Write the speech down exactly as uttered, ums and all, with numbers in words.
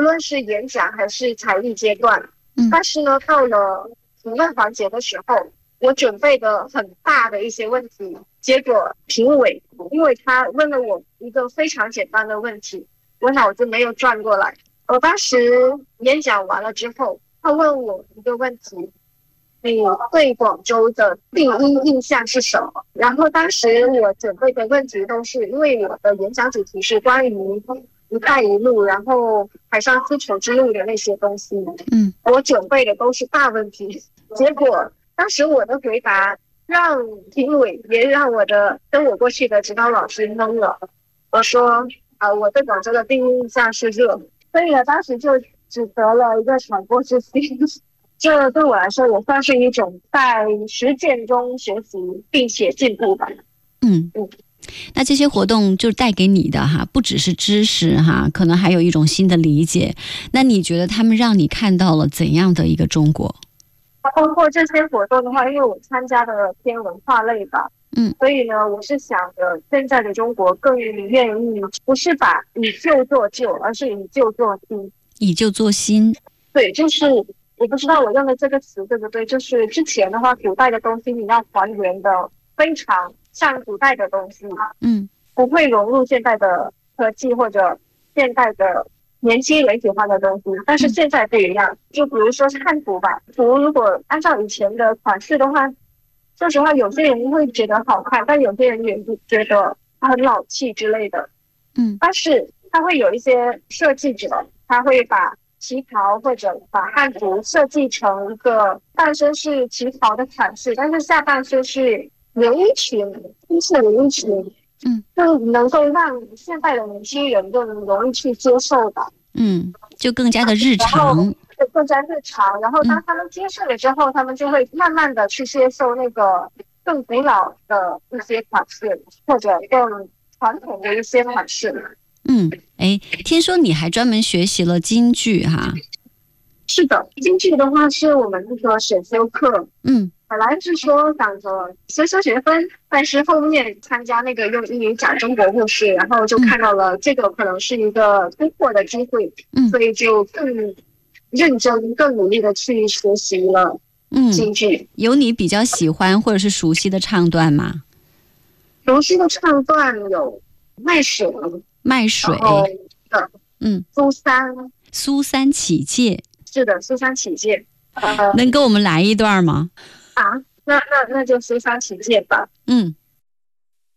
论是演讲还是才艺阶段。 嗯， 但是呢，到了评论环节的时候，我准备的很大的一些问题，结果评委因为他问了我一个非常简单的问题，我脑子没有转过来。我当时演讲完了之后，他问我一个问题，你对广州的第一印象是什么？然后当时我准备的问题都是，因为我的演讲主题是关于一带一路，然后海上丝绸之路的那些东西。 嗯， 我准备的都是大问题，结果当时我的回答让评委也让我的跟我过去的指导老师懵了。我说啊、呃，我对广州的第一印象是热，所以呢，当时就只得了一个传播之星。这对我来说也算是一种在实践中学习并且进步吧。 嗯嗯，那这些活动就带给你的哈，不只是知识哈，可能还有一种新的理解。那你觉得他们让你看到了怎样的一个中国？ 包括这些活动的话，因为我参加的偏文化类吧， 嗯， 所以呢，我是想着现在的中国更愿意不是把以旧做旧，而是以旧做新。 以旧做新， 对，就是我不知道我用的这个词对不对，就是之前的话，古代的东西你要还原的非常像古代的东西， 嗯， 不会融入现代的科技或者现代的年轻人喜欢的东西，但是现在不一样。就比如说是汉服吧，服如果按照以前的款式的话，说实话，有些人会觉得好看，但有些人也觉得它很老气之类的。 嗯， 但是它会有一些设计者，他会把旗袍或者把汉服设计成一个半身是旗袍的款式，但是下半身是连衣裙，英式连衣裙， 嗯， 就能够让现代的年轻人更容易去接受的， 嗯，就更加的日常， 更加日常。然后当他们接受了之后，嗯、他们就会慢慢的去接受那个更古老的一些款式，或者更传统的一些款式。 嗯，哎，听说你还专门学习了京剧哈？ 是的，京剧的话是我们那个选修课， 嗯， 本来是说想着修修学分，但是后面参加那个用英语讲中国故事，然后就看到了这个可能是一个突破的机会，嗯，所以就更认真、更努力的去学习了京剧。嗯， 有你比较喜欢或者是熟悉的唱段吗？ 熟悉的唱段有卖水。 卖水的， 嗯， 苏三， 苏三起解， 是的，苏三起解， 呃，能给我们来一段吗？ 啊，那那那就苏三起解吧。 嗯。